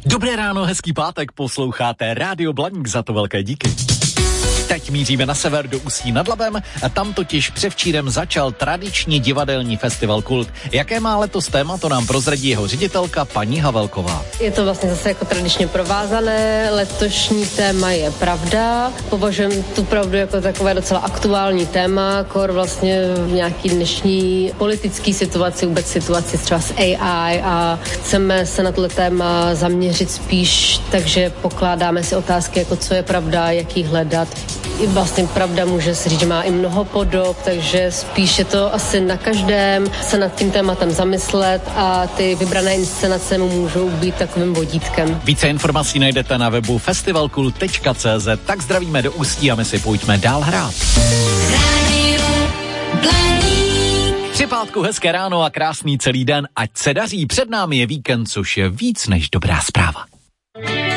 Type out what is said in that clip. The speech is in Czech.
Dobré ráno, hezký pátek, posloucháte Rádio Blaník, za to velké díky. Teď míříme na sever do Ústí nad Labem, tam totiž převčírem začal tradiční divadelní festival Kult. Jaké má letos téma, to nám prozradí jeho ředitelka paní Havelková. Je to vlastně zase jako tradičně provázané, letošní téma je pravda. Považujeme tu pravdu jako takové docela aktuální téma, kor vlastně v nějaký dnešní politický situaci, vůbec situaci třeba s AI a chceme se na tohle téma zaměřit spíš, takže pokládáme si otázky jako co je pravda, jak ji hledat. I vlastně pravda může se říct, že má i mnoho podob, takže spíš je to asi na každém se nad tím tématem zamyslet a ty vybrané inscenace mu můžou být takovým vodítkem. Více informací najdete na webu festivalkult.cz, tak zdravíme do Ústí a my si pojďme dál hrát. Při pátku hezké ráno a krásný celý den, ať se daří, před námi je víkend, což je víc než dobrá zpráva.